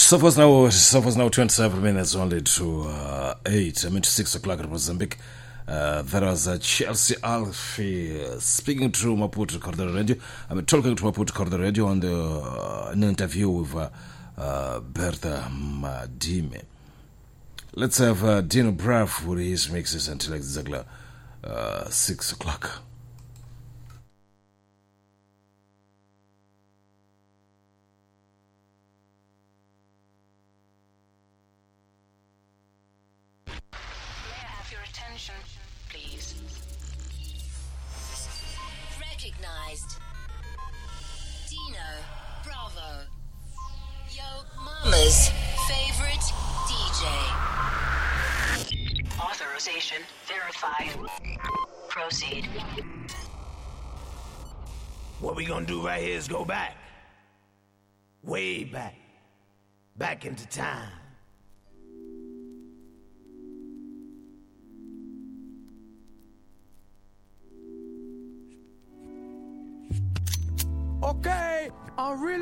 So far now 27 minutes only to 8. I mean to 6 o'clock in Mozambique. That was Chelsea Alfie speaking to Maputo Corridor Radio. I mean talking to Maputo Corridor Radio on an interview with Bertha Madime. Let's have Dino Braff with his mixes until exactly 6 o'clock. Please. Recognized. Dino Bravo. Yo Mama's favorite DJ. Authorization verified. Proceed. What we gonna do right here is go back. Way back. Back into time. Okay, I'm really